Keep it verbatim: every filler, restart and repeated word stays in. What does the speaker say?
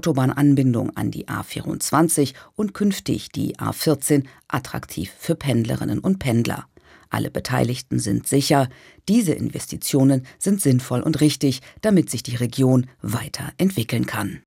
Autobahnanbindung an die A vierundzwanzig und künftig die A vierzehn attraktiv für Pendlerinnen und Pendler. Alle Beteiligten sind sicher, diese Investitionen sind sinnvoll und richtig, damit sich die Region weiterentwickeln kann.